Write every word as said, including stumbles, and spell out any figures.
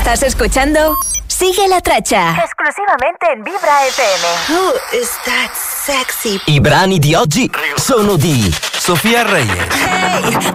Estás escuchando Sigue la Traccia. Esclusivamente in Vibra F M. Who is that sexy? I brani di oggi sono di Sofia Reyes. Hey.